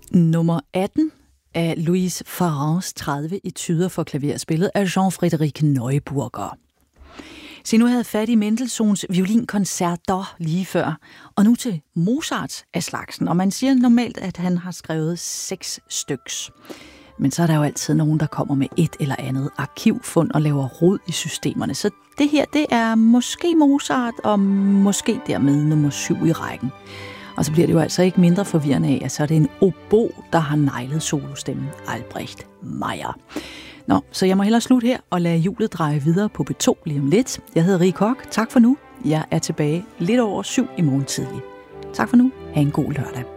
Nummer 18 af Louise Farrens 30 etuder for klaver, spillet af Jean-Frédéric Neuburger. Se, nu havde jeg fat i Mendelssohns violinkoncerter lige før, og nu til Mozart af slagsen. Og man siger normalt, at han har skrevet 6 styks. Men så er der jo altid nogen, der kommer med et eller andet arkivfund og laver rod i systemerne. Så det her, det er måske Mozart, og måske dermed nummer 7 i rækken. Og så bliver det jo altså ikke mindre forvirrende af, at så er det en obo, der har neglet solostemmen, Albrecht Meyer. Nå, så jeg må hellere slutte her og lade hjulet dreje videre på B2 lige om lidt. Jeg hedder Rie Koch. Tak for nu. Jeg er tilbage lidt over 7 i morgen tidlig. Tak for nu. Ha' en god lørdag.